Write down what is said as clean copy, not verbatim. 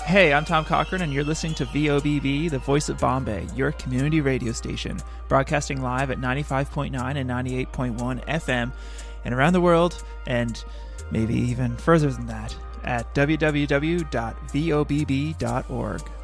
Hey, I'm Tom Cochran, and you're listening to VOBB, the voice of Bombay, your community radio station, broadcasting live at 95.9 and 98.1 FM, and around the world, and maybe even further than that, at www.vobb.org.